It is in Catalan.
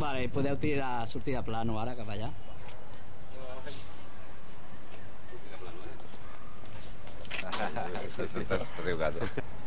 Vale, podeu sortir de plano ara cap allà. T'has trucat.